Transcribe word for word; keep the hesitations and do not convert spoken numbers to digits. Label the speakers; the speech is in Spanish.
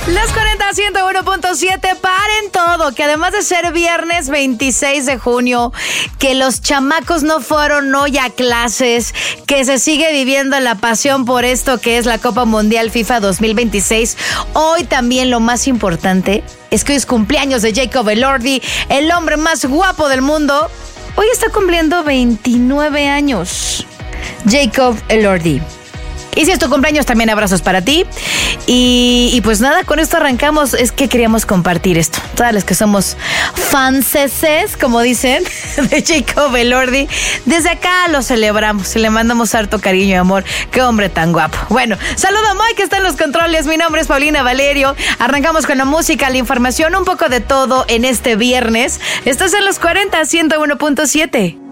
Speaker 1: Las cuarenta, ciento uno punto siete, paren todo, que además de ser viernes veintiséis de junio, que los chamacos no fueron hoy a clases, que se sigue viviendo la pasión por esto que es la Copa Mundial FIFA dos mil veintiséis. Hoy también lo más importante es que hoy es cumpleaños de Jacob Elordi, el hombre más guapo del mundo. Hoy está cumpliendo veintinueve años. Jacob Elordi. Y si es tu cumpleaños, también abrazos para ti. Y, y pues nada, con esto arrancamos. Es que queríamos compartir esto. Todas las que somos fanses, como dicen, de Jacob Elordi, desde acá lo celebramos y le mandamos harto cariño y amor. Qué hombre tan guapo. Bueno, saludo a Moy, que está en los controles. Mi nombre es Paulina Valerio. Arrancamos con la música, la información, un poco de todo en este viernes. Estás en los cuarenta, ciento uno punto siete.